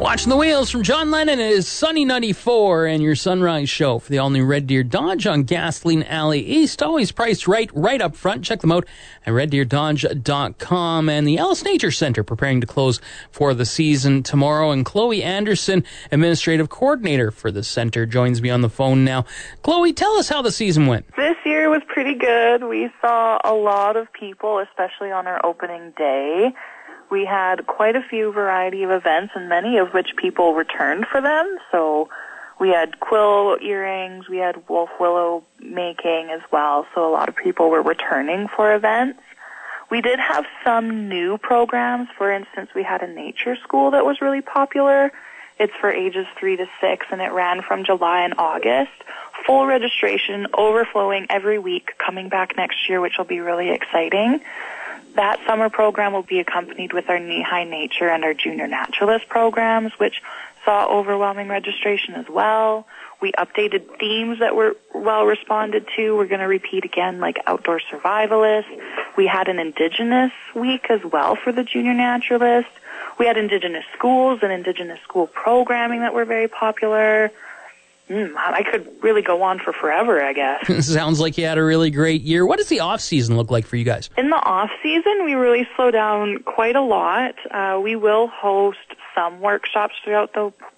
Watching the Wheels from John Lennon is Sunny 94 and your Sunrise Show for the all-new Red Deer Dodge on Gasoline Alley East. Always priced right up front. Check them out at reddeerdodge.com. And the Ellis Nature Center preparing to close for the season tomorrow. And Chloe Anderson, Administrative Coordinator for the center, joins me on the phone now. Chloe, tell us how the season went. This year was pretty good. We saw a lot of people, especially on our opening day. We had quite a few variety of events, and many of which people returned for them. So we had quill earrings, we had wolf willow making as well. So a lot of people were returning for events. We did have some new programs. For instance, we had a nature school that was really popular. It's for ages 3 to 6, and it ran from July and August. Full registration, overflowing every week, coming back next year, which will be really exciting. That summer program will be accompanied with our knee-high nature and our junior naturalist programs, which saw overwhelming registration as well. We updated themes that were well responded to. We're going to repeat again, like outdoor survivalist. We had an Indigenous week as well for the junior naturalist. We had Indigenous schools and Indigenous school programming that were very popular. I could really go on for forever, I guess. Sounds like you had a really great year. What does the off-season look like for you guys? In the off-season, we really slow down quite a lot. We will host some workshops throughout the